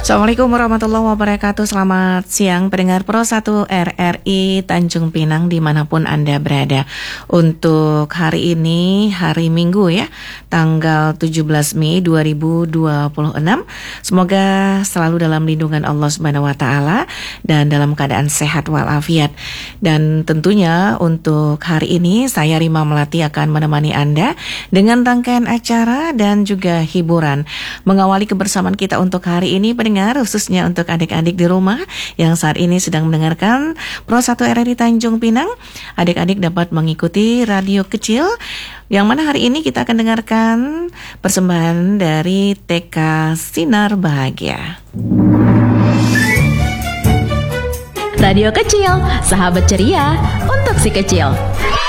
Assalamualaikum warahmatullahi wabarakatuh. Selamat siang pendengar Pro 1 RRI Tanjung Pinang dimanapun Anda berada. Untuk hari ini, hari Minggu ya, tanggal 17 Mei 2026. Semoga selalu dalam lindungan Allah Subhanahu wa Ta'ala dan dalam keadaan sehat walafiat. Dan tentunya untuk hari ini saya Rima Melati akan menemani Anda dengan rangkaian acara dan juga hiburan. Mengawali kebersamaan kita untuk hari ini pendengar, khususnya untuk adik-adik di rumah yang saat ini sedang mendengarkan Pro 1 RRI Tanjung Pinang. Adik-adik dapat mengikuti radio kecil yang mana hari ini kita akan dengarkan persembahan dari TK Sinar Bahagia. Radio kecil, sahabat ceria untuk si kecil.